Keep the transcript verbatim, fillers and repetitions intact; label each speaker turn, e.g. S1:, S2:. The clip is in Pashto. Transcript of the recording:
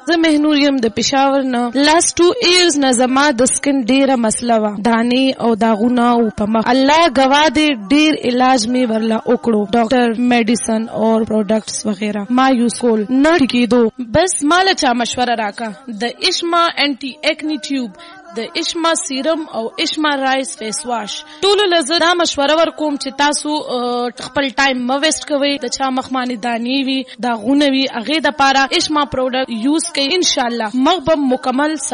S1: زه مهنور یم د پېښور نه. لاست ټو ایئرز نه زما د سکن ډېره مسله وه، دانې او داغونه او په مخ. الله ګواه دی ډېر علاج مې ورله وکړو، ډاکټر، میډیسن اور پروډکټس وغیرہ ما یوز کول نه ټیکېدو. بس ماله چا مشوره راکا د اشما انټي ایکنی ټیوب، د اشما سیرم او اشما رایس فیس واش. ټولو لزه دا مشوره ورکوم چې تاسو خپل ټایم مه ویسټ کوئ. د چا مخمانې دانې وي، داغونه وي، هغې دپاره اشما پروډکټ یوز کوئ، انشاءالله مخ به مکمل